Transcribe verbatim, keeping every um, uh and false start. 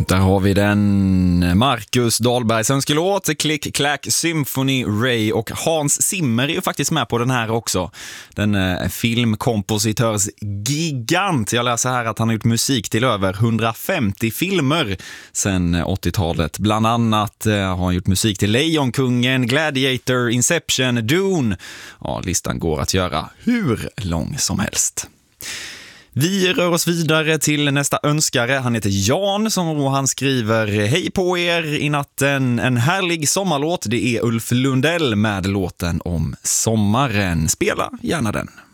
Där har vi den. Marcus Dahlbergs önskelåt, Click Clack Symphony Ray, och Hans Zimmer är ju faktiskt med på den här också. Den eh, filmkompositörs gigant. Jag läser här att han har gjort musik till över hundrafemtio filmer sedan åttiotalet. Bland annat eh, har han gjort musik till Lejonkungen, Gladiator, Inception, Dune. Ja, listan går att göra hur lång som helst. Vi rör oss vidare till nästa önskare. Han heter Jan som han skriver: hej på er i natten, en härlig sommarlåt. Det är Ulf Lundell med låten om sommaren. Spela gärna den.